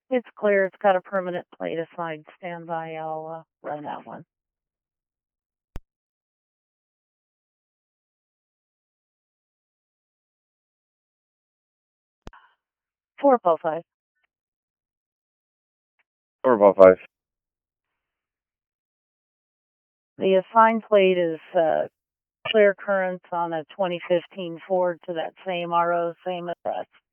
It's clear. It's got a permanent plate assigned. Stand by. I'll run that one. 455. 455. The assigned plate is clear currents on a 2015 Ford to that same RO, same address.